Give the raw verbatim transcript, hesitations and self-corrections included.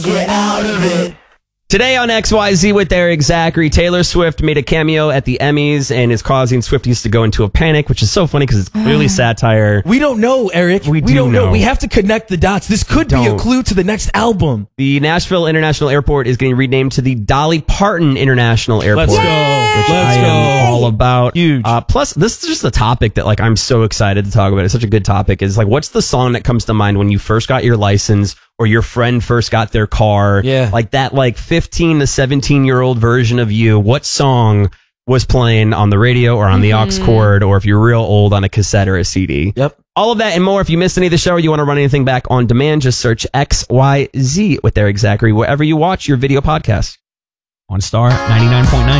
Get out of it. Today on X Y Z with Eric Zachary, Taylor Swift made a cameo at the Emmys and is causing Swifties to go into a panic, which is so funny because it's clearly satire. We don't know, Eric. We We, do don't know. know. We have to connect the dots. This could be a don't. clue to the next album. The Nashville International Airport is getting renamed to the Dolly Parton International Airport. Let's go. Which Let's I am go. all about. Huge. Uh, plus, this is just a topic that like I'm so excited to talk about. It's such a good topic. Is like, what's the song that comes to mind when you first got your license or your friend first got their car? Yeah. Like that, like fifteen to seventeen year old version of you. What song was playing on the radio or on the aux cord, or if you're real old on a cassette or a C D? Yep. All of that and more. If you missed any of the show or you want to run anything back on demand, just search X Y Z with Eric Zachary wherever you watch your video podcast. On Star ninety-nine point nine.